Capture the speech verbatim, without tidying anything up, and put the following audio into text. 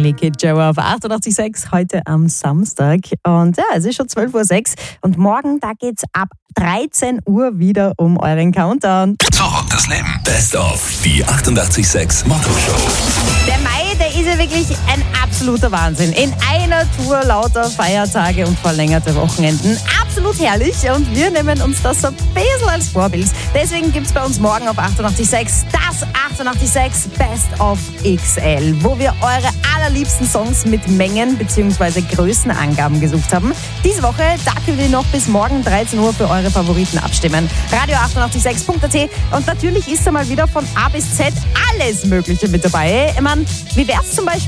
Basically Kid Joe auf achtundachtzig Komma sechs heute am Samstag. Und ja, es ist schon zwölf Uhr sechs und morgen, da geht's ab dreizehn Uhr wieder um euren Countdown. Zurück das Leben. Best of die achtundachtzig Komma sechs Motto-Show. Der Mai, der ist ja wirklich ein absoluter Wahnsinn. In einer Tour lauter Feiertage und verlängerte Wochenenden. Absolut herrlich und wir nehmen uns das so ein bisschen als Vorbild. Deswegen gibt's bei uns morgen auf achtundachtzig Komma sechs das achtundachtzig Komma sechs Best of X L, wo wir eure allerliebsten Songs mit Mengen bzw. Größenangaben gesucht haben. Diese Woche, da könnt ihr noch bis morgen dreizehn Uhr für eure Favoriten abstimmen. Radio achtundachtzig Komma sechs Punkt a t und natürlich ist da mal wieder von A bis Z alles Mögliche mit dabei. Ich meine, wie wär's zum Beispiel